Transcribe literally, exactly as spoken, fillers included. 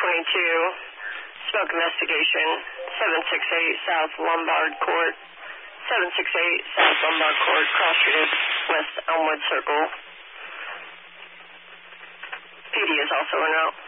twenty-two, smoke investigation, seven six eight South Lombard Court, seven six eight South Lombard Court, cross street West Elmwood Circle. P D is also en route.